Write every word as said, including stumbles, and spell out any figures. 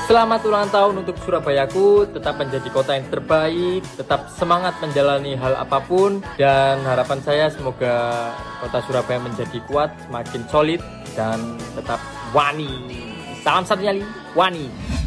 Selamat ulang tahun untuk Surabayaku, tetap menjadi kota yang terbaik, tetap semangat menjalani hal apapun, dan harapan saya semoga kota Surabaya menjadi kuat, semakin solid, dan tetap wani. Salam satu nyali, wani.